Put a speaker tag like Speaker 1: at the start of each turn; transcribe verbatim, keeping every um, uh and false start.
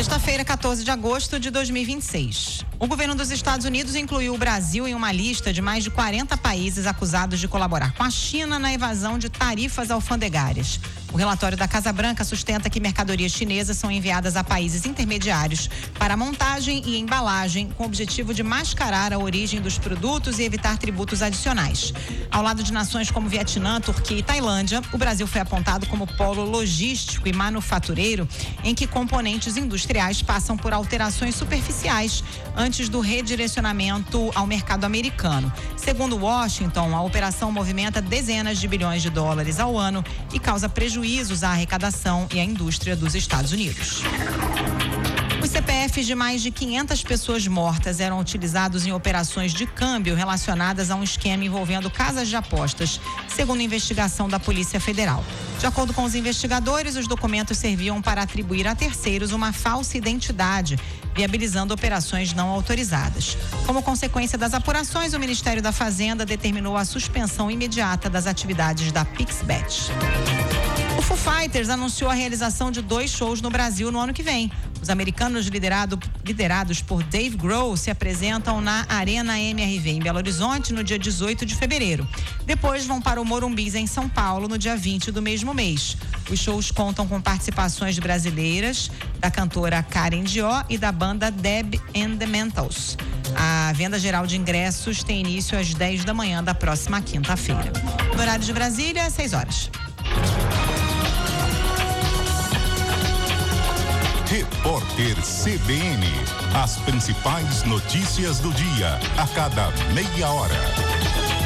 Speaker 1: Sexta-feira, quatorze de agosto de dois mil e vinte e seis. O governo dos Estados Unidos incluiu o Brasil em uma lista de mais de quarenta países acusados de colaborar com a China na evasão de tarifas alfandegárias. O relatório da Casa Branca sustenta que mercadorias chinesas são enviadas a países intermediários para montagem e embalagem, com o objetivo de mascarar a origem dos produtos e evitar tributos adicionais. Ao lado de nações como Vietnã, Turquia e Tailândia, o Brasil foi apontado como polo logístico e manufatureiro em que componentes industriais passam por alterações superficiais antes do redirecionamento ao mercado americano. Segundo Washington, a operação movimenta dezenas de bilhões de dólares ao ano e causa prejuízos à arrecadação e à indústria dos Estados Unidos. Os C P Fs de mais de quinhentas pessoas mortas eram utilizados em operações de câmbio relacionadas a um esquema envolvendo casas de apostas, segundo a investigação da Polícia Federal. De acordo com os investigadores, os documentos serviam para atribuir a terceiros uma falsa identidade, viabilizando operações não autorizadas. Como consequência das apurações, o Ministério da Fazenda determinou a suspensão imediata das atividades da Pixbet. O Foo Fighters anunciou a realização de dois shows no Brasil no ano que vem. Os americanos liderado, liderados por Dave Grohl se apresentam na Arena M R V em Belo Horizonte no dia dezoito de fevereiro. Depois vão para o Morumbis em São Paulo no dia vinte do mesmo mês. Os shows contam com participações brasileiras da cantora Karen Dió e da banda Deb and the Mentals. A venda geral de ingressos tem início às dez da manhã da próxima quinta-feira. No horário de Brasília, seis horas.
Speaker 2: Repórter C B N. As principais notícias do dia, a cada meia hora.